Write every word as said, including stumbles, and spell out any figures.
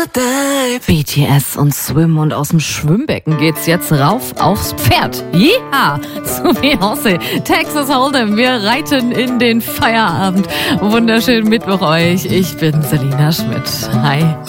B T S und Swim und aus dem Schwimmbecken geht's jetzt rauf aufs Pferd. Ja, zu Beyoncé, Texas Hold'em. Wir reiten in den Feierabend. Wunderschönen Mittwoch euch. Ich bin Selina Schmidt. Hi.